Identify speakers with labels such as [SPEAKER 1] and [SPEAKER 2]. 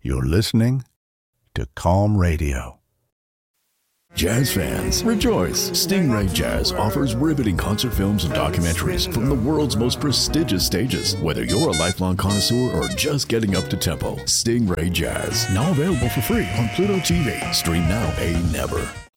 [SPEAKER 1] You're listening to Calm Radio.
[SPEAKER 2] Jazz fans, rejoice! Stingray Jazz offers riveting concert films and documentaries from the world's most prestigious stages. Whether you're a lifelong connoisseur or just getting up to tempo, Stingray Jazz, now available for free on Pluto TV. Stream now, pay never.